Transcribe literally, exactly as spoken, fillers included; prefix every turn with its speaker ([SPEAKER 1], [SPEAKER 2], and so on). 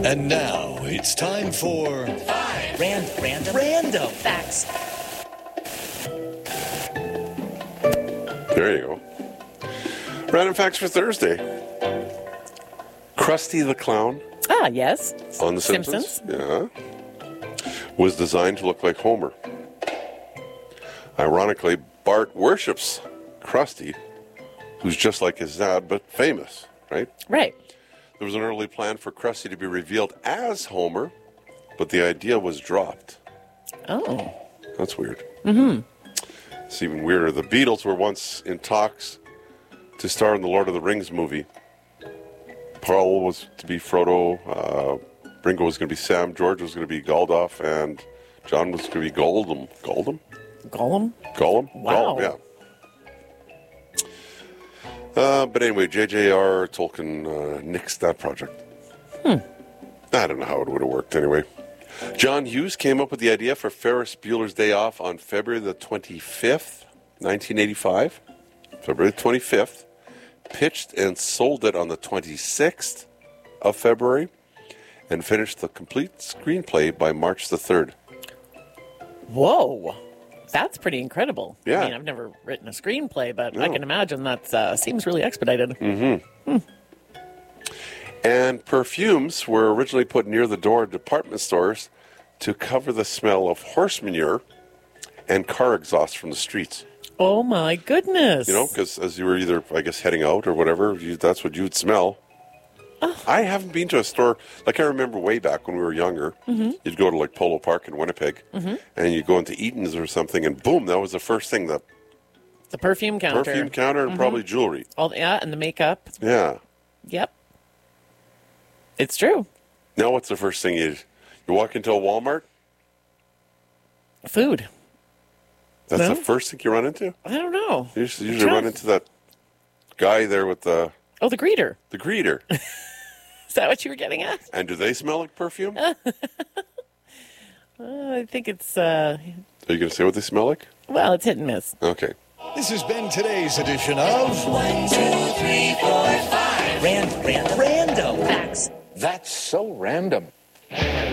[SPEAKER 1] And now it's time for
[SPEAKER 2] Five Rand, Random Random Facts.
[SPEAKER 3] There you go. Random facts for Thursday. Krusty the Clown
[SPEAKER 4] Ah, yes.
[SPEAKER 3] on The Simpsons,
[SPEAKER 4] Simpsons.
[SPEAKER 3] yeah, was designed to look like Homer. Ironically, Bart worships Krusty, who's just like his dad, but famous, right?
[SPEAKER 4] Right.
[SPEAKER 3] There was an early plan for Krusty to be revealed as Homer, but the idea was dropped.
[SPEAKER 4] Oh.
[SPEAKER 3] That's weird. Mm-hmm. It's even weirder. The Beatles were once in talks to star in the Lord of the Rings movie. Paul was to be Frodo, uh, Ringo was going to be Sam, George was going to be Gandalf, and John was going to be Gollum. Gollum?
[SPEAKER 4] Gollum?
[SPEAKER 3] Gollum?
[SPEAKER 4] Wow.
[SPEAKER 3] Gollum, yeah. Uh, but anyway, J J R. Tolkien uh, nixed that project.
[SPEAKER 4] Hmm.
[SPEAKER 3] I don't know how it would have worked anyway. John Hughes came up with the idea for Ferris Bueller's Day Off on February the twenty-fifth, nineteen eighty-five. February the twenty-fifth. Pitched and sold it on the twenty-sixth of February. And finished the complete screenplay by March the third.
[SPEAKER 4] Whoa. That's pretty incredible.
[SPEAKER 3] Yeah.
[SPEAKER 4] I mean, I've never written a screenplay, but I
[SPEAKER 3] No.
[SPEAKER 4] can imagine that uh, seems really expedited.
[SPEAKER 3] Mm-hmm. And perfumes were originally put near the door of department stores to cover the smell of horse manure and car exhaust from the streets.
[SPEAKER 4] Oh, my goodness.
[SPEAKER 3] You know, because as you were either, I guess, heading out or whatever, you, that's what you'd smell.
[SPEAKER 4] Oh.
[SPEAKER 3] I haven't been to a store, like I remember way back when we were younger,
[SPEAKER 4] Mm-hmm.
[SPEAKER 3] you'd go to like Polo Park in Winnipeg,
[SPEAKER 4] Mhm.
[SPEAKER 3] and you'd go into Eaton's or something, and boom, that was the first thing, the
[SPEAKER 4] The perfume counter.
[SPEAKER 3] perfume counter and
[SPEAKER 4] Mhm.
[SPEAKER 3] probably jewelry.
[SPEAKER 4] All the, yeah, and the makeup.
[SPEAKER 3] Yeah.
[SPEAKER 4] Yep. It's true.
[SPEAKER 3] Now what's the first thing you, you walk into a Walmart?
[SPEAKER 4] Food.
[SPEAKER 3] That's
[SPEAKER 4] No?
[SPEAKER 3] the first thing you run into?
[SPEAKER 4] I don't know.
[SPEAKER 3] You usually, usually run into that guy there with the
[SPEAKER 4] Oh, the greeter.
[SPEAKER 3] the greeter.
[SPEAKER 4] Is that what you were getting at?
[SPEAKER 3] And do they smell like perfume?
[SPEAKER 4] Uh, I think it's, uh,
[SPEAKER 3] Are you going to say what they smell like?
[SPEAKER 4] well, it's hit and miss.
[SPEAKER 3] Okay.
[SPEAKER 1] This has been today's edition of
[SPEAKER 2] One, two, three, four, five Rand, Random Random Facts.
[SPEAKER 5] That's so random.